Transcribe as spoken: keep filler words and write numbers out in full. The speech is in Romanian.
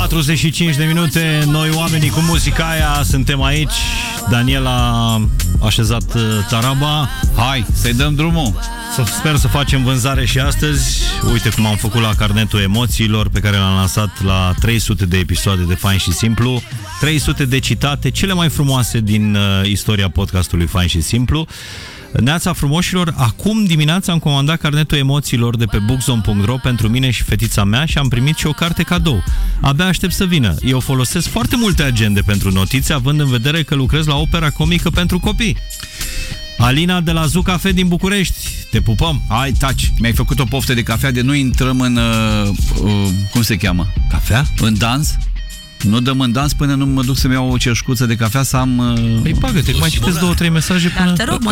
patruzeci și cinci de minute, noi oamenii cu muzica aia suntem aici. Daniel a așezat taraba. Hai, să-i dăm drumul. Sper să facem vânzare și astăzi. Uite cum am făcut la carnetul emoțiilor pe care l-am lansat la trei sute de episoade de Fain și Simplu. trei sute de citate, cele mai frumoase din uh, istoria podcastului Fain și Simplu. Neața frumoșilor, acum dimineața am comandat carnetul emoțiilor de pe bookzone punct ro pentru mine și fetița mea și am primit și o carte cadou. Abia aștept să vină. Eu folosesc foarte multe agende pentru notițe, având în vedere că lucrez la opera comică pentru copii. Alina de la Zoo Cafe din București, te pupăm. Hai, taci, mi-ai făcut o poftă de cafea, de nu intrăm în, uh, uh, cum se cheamă? Cafea? În dans. Nu dăm în dans până nu mă duc să-mi iau o cerșcuță de cafea să am... Uh... Păi pagă-te, mai citesc două, trei mesaje până... Dar te rog,